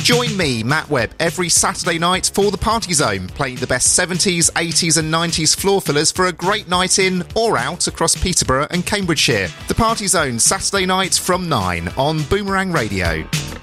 Join me, Matt Webb, every Saturday night for The Party Zone, playing the best 70s, 80s and 90s floor fillers for a great night in or out across Peterborough and Cambridgeshire. The Party Zone, Saturday night from 9 on Boomerang Radio.